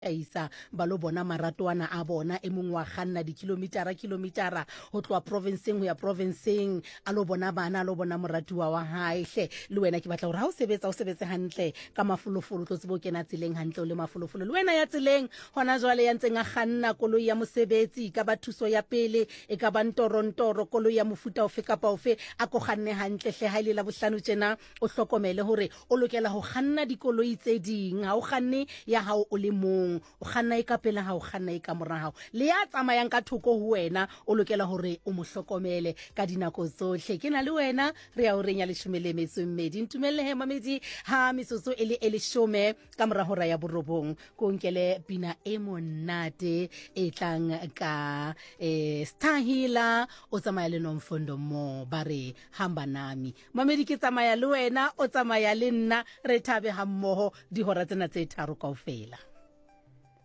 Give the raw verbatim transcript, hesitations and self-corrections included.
isa ba lo bona maratoana a bona e mongwe wa ganna di kilometera kilometera ho tloa provinceng ho ya provinceng a lo bona bana a lo bona moratuwa wa hae hle le wena ke batla hore ha o sebetsa o sebetse hantle ka mafolofolo tlo tsebo kena tseleng hantle o le mafolofolo le wena ya tseleng hona jwale ya ntseng a ganna koloi ya mosebetsi ka ba thuso ya pele e ka ba ntorontoro koloi ya mofuta ofe kapa ofe a go ganne hantle hle ha ile la bohlano tjena o hlokomele hore o lokela ho ganna dikoloi tse ding ha o ganne ya hao o le mong o ganna e ka pele ha o ganna e ka mora hao le ya tsamayang ka thoko ho wena o lokela hore o mo hlokomele ka dinako tsohle ke na le wena re ya o renya le shumele metso mmedi ntumelle he mamedi ha metsotso ele ele shome ka mora hora ya borobong ko nkele pina e monate e tlang ka eh Stahila o tsamaya le Nomfundo Mo bare hamba nami mamedi ke tsamaya le wena o tsamaya le nna re thabe ha mmoho di hora tsena tse tharo kaofela.